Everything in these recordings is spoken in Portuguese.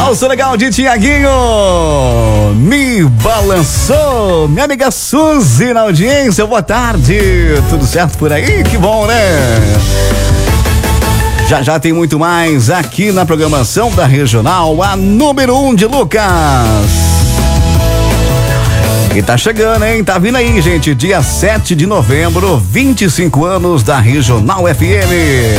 Valsa legal de Tiaguinho, me balançou. Minha amiga Suzy na audiência, boa tarde. Tudo certo por aí? Que bom, né? Já tem muito mais aqui na programação da Regional, a número 1 de Lucas. E tá chegando, hein? Tá vindo aí, gente. Dia 7 de novembro, 25 anos da Regional FM.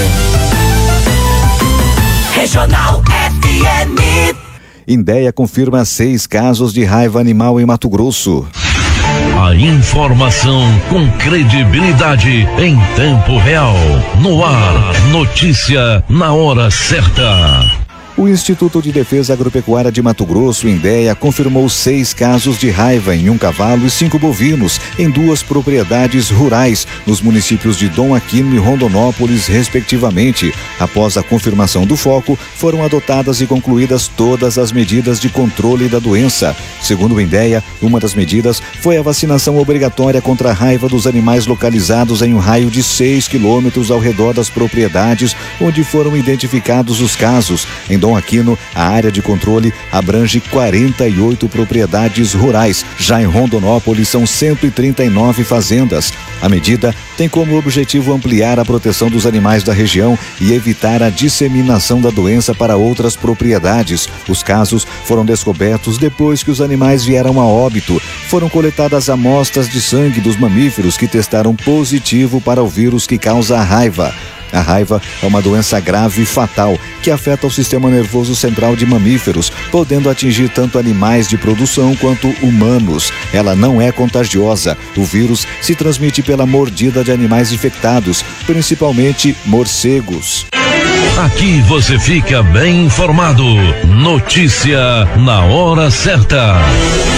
Regional FM. Indéia confirma 6 casos de raiva animal em Mato Grosso. A informação com credibilidade em tempo real. No ar, notícia na hora certa. O Instituto de Defesa Agropecuária de Mato Grosso, Indéia, confirmou 6 casos de raiva em um cavalo e 5 bovinos em 2 propriedades rurais nos municípios de Dom Aquino e Rondonópolis, respectivamente. Após a confirmação do foco, foram adotadas e concluídas todas as medidas de controle da doença. Segundo o Indéia, uma das medidas foi a vacinação obrigatória contra a raiva dos animais localizados em um raio de 6 quilômetros ao redor das propriedades onde foram identificados os casos. Em Dom Aquino, a área de controle abrange 48 propriedades rurais. Já em Rondonópolis, são 139 fazendas. A medida tem como objetivo ampliar a proteção dos animais da região e evitar a disseminação da doença para outras propriedades. Os casos foram descobertos depois que os animais vieram a óbito. Foram coletadas amostras de sangue dos mamíferos que testaram positivo para o vírus que causa a raiva. A raiva é uma doença grave e fatal que afeta o sistema nervoso central de mamíferos, podendo atingir tanto animais de produção quanto humanos. Ela não é contagiosa. O vírus se transmite pela mordida de animais infectados, principalmente morcegos. Aqui você fica bem informado. Notícia na hora certa.